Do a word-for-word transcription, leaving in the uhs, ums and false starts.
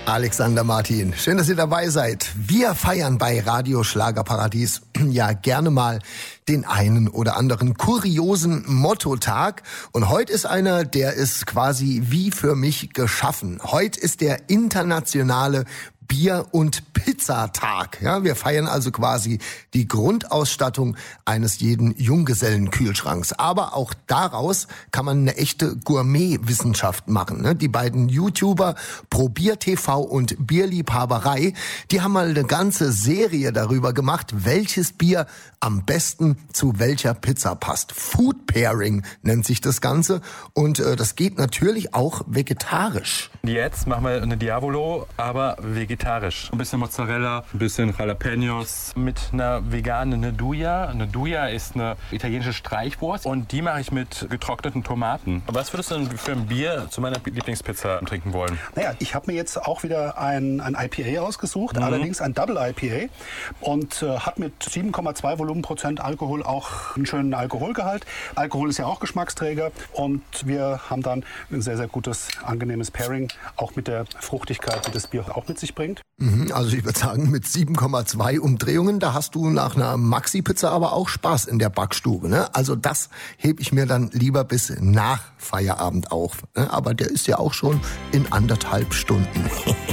Alexander Martin, schön, dass ihr dabei seid. Wir feiern bei Radio Schlagerparadies ja gerne mal den einen oder anderen kuriosen Mottotag. Und heute ist einer, der ist quasi wie für mich geschaffen. Heute ist der internationale Bier- und Pizzatag. Ja, wir feiern also quasi die Grundausstattung eines jeden Junggesellenkühlschranks. Aber auch daraus kann man eine echte Gourmet-Wissenschaft machen. Ne? Die beiden YouTuber Probier T V und Bierliebhaberei, die haben mal eine ganze Serie darüber gemacht, welches Bier am besten zu welcher Pizza passt. Food Pairing nennt sich das Ganze. Und äh, das geht natürlich auch vegetarisch. Jetzt machen wir eine Diavolo, aber vegetarisch. Ein bisschen Mozzarella, ein bisschen Jalapenos mit einer veganen Nduja. Nduja ist eine italienische Streichwurst und die mache ich mit getrockneten Tomaten. Was würdest du denn für ein Bier zu meiner Lieblingspizza trinken wollen? Naja, ich habe mir jetzt auch wieder ein, ein I P A ausgesucht, mhm. allerdings ein Double I P A und äh, hat mit sieben Komma zwei Volumenprozent Alkohol auch einen schönen Alkoholgehalt. Alkohol ist ja auch Geschmacksträger und wir haben dann ein sehr, sehr gutes, angenehmes Pairing, auch mit der Fruchtigkeit, die das Bier auch mit sich bringt. Also ich würde sagen, mit sieben Komma zwei Umdrehungen, da hast du nach einer Maxi-Pizza aber auch Spaß in der Backstube. Ne? Also das hebe ich mir dann lieber bis nach Feierabend auf. Ne? Aber der ist ja auch schon in anderthalb Stunden.